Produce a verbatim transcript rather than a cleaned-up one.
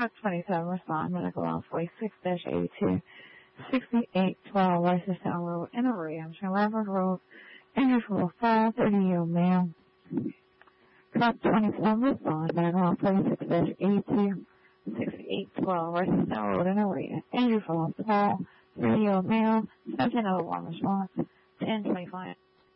Truck twenty-seven, respond, medical on forty-six eighty-two, sixty-eight twelve, Reisterstown Road, in a Ram, Lambert Road, injured for a fall, thirty-year-old male. Truck twenty-four, respond, medical on forty-six eighty-two, sixty-eight twelve, Reisterstown Road, in a Ram, injured for a fall, thirty-year-old male, seventeen oh one, response, ten twenty-five.